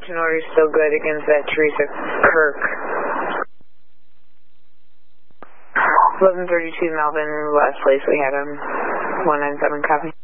An order is still good against that Teresa Kirk. 1132 Melvin, last place we had him. 197 copy.